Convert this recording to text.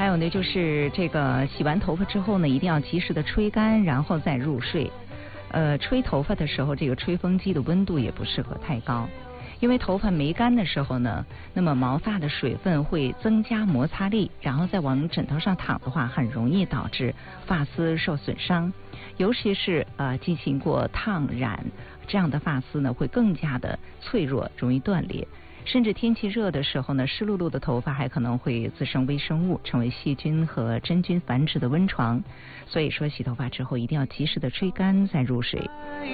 有呢，就是这个洗完头发之后呢，一定要及时的吹干，然后再入睡。吹头发的时候，这个吹风机的温度也不适合太高。因为头发没干的时候呢，那么毛发的水分会增加摩擦力，然后再往枕头上躺的话，很容易导致发丝受损伤。尤其是进行过烫染这样的发丝呢，会更加的脆弱，容易断裂。甚至天气热的时候呢，湿漉漉的头发还可能会滋生微生物，成为细菌和真菌繁殖的温床。所以说，洗头发之后一定要及时的吹干再入睡。